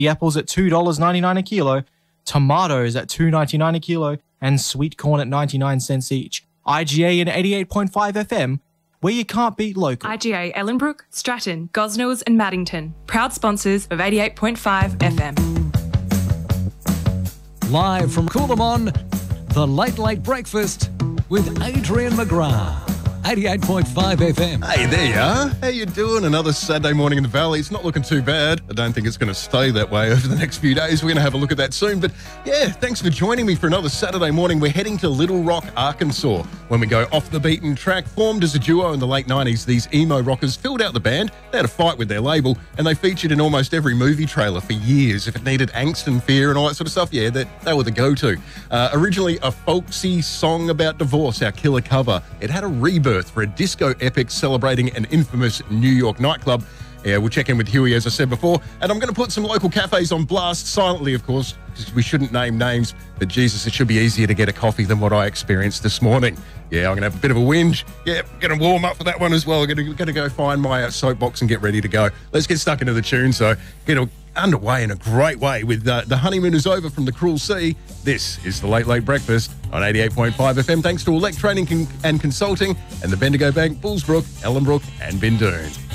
The apples at $2.99 a kilo, tomatoes at $2.99 a kilo, and sweet corn at 99 cents each. IGA and 88.5 FM, where you can't beat local. IGA Ellenbrook, Stratton, Gosnells and Maddington, proud sponsors of 88.5 FM. Live from Coolamon, the Late Late Breakfast with Adrian McGrath. 88.5 FM. Hey, there you are. How you doing? Another Saturday morning in the Valley. It's not looking too bad. I don't think it's going to stay that way over the next few days. We're going to have a look at that soon. But yeah, thanks for joining me for another Saturday morning. We're heading to Little Rock, Arkansas. When we go off the beaten track, formed as a duo in the late 90s, these emo rockers filled out the band. They had a fight with their label, and they featured in almost every movie trailer for years. If it needed angst and fear and all that sort of stuff, yeah, they were the go-to. Originally a folksy song about divorce, our killer cover. It had a rebirth for a disco epic celebrating an infamous New York nightclub. Yeah, we'll check in with Huey, as I said before, and I'm going to put some local cafes on blast, silently, of course, because we shouldn't name names, but Jesus, it should be easier to get a coffee than what I experienced this morning. Yeah, I'm going to have a bit of a whinge. Yeah, going to warm up for that one as well. I'm going to go find my soapbox and get ready to go. Let's get stuck into the tune, so get underway in a great way with The Honeymoon Is Over from The Cruel Sea. This is the Late Late Breakfast on 88.5 FM, thanks to Elect Training and Consulting and the Bendigo Bank, Bullsbrook, Ellenbrook and Bindoon.